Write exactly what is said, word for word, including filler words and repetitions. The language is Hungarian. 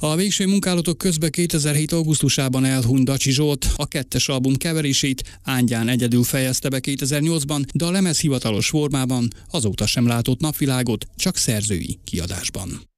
A végső munkálatok közben kétezer-hét augusztusában elhunyt Dacsi Zsolt a kettes album keverését Ángyán egyedül fejezte be kétezer-nyolcban, de a lemez hivatalos formában azóta sem látott napvilágot, csak szerzői kiadásban.